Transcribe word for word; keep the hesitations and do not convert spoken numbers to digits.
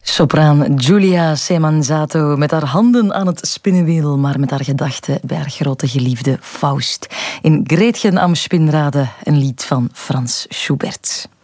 Sopraan Giulia Cemanzato met haar handen aan het spinnenwiel, maar met haar gedachten bij haar grote geliefde Faust. In Gretchen am Spinnrade, een lied van Frans Schubert.